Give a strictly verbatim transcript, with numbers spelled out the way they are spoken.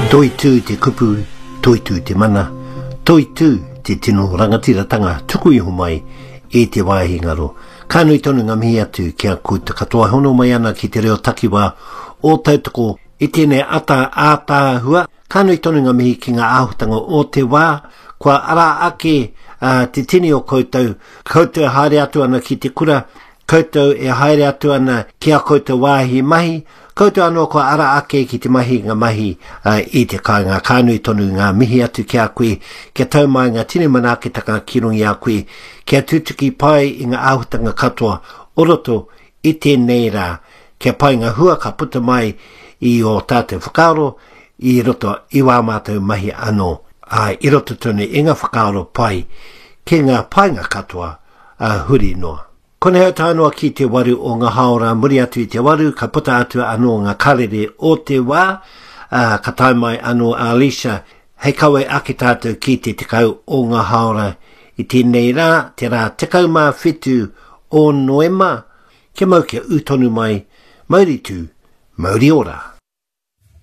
Toi tū te kupu, toi tū te mana, toi tū te tino rangatiratanga tuku iho mai e te wāhi ngaro. Kānui tonu ngā mihi atu kia kūta katoa hono mai ana ki te reo takiwā o tautoko i tēnei ata ātāhua. Kānui tonu ngā mihi ki ngā āhutanga o te wā, kua ara ake uh, te tini o koutou, koutou haere atu ana ki te kura, koutou e haere atu ana ki a koutou wāhi mahi, koutou anō ko ara ake ki te mahi ngā mahi uh, i te kāinga kānui tonu ngā mihi atu ki a koe, kia tau mai ngā tine manaketaka ki rungi a koe, kia tutuki pai i ngā āhutanga katoa o roto i tēnei rā, kia pai ngā hua ka puta mai i o tātou whakaaro, i roto i wā mātou mahi anō, uh, i roto tonu i ngā whakaaro pai, ki ngā pai ngā katoa uh, huri noa. Kone hau tānoa ki te waru o ngā haora muri atu i te waru, ka puta atu anō ngā karere o te wā, uh, ka tai mai anō Alicia, hei kawe ake tātou ki te tekau o ngā haora i tēnei rā, te rā tekau mā whetu o Noema, ke mau kia utonu mai, mauri tū, mauri ora.